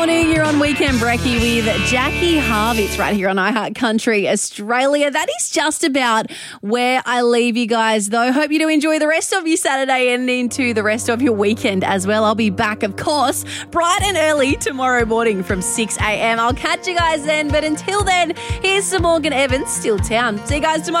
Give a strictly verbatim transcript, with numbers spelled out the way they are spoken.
Morning, you're on Weekend Brekkie with Jackie Harvey. It's right here on iHeart Country Australia. That is just about where I leave you guys, though. Hope you do enjoy the rest of your Saturday and into the rest of your weekend as well. I'll be back, of course, bright and early tomorrow morning from six a.m. I'll catch you guys then. But until then, here's some Morgan Evans, Still Town. See you guys tomorrow.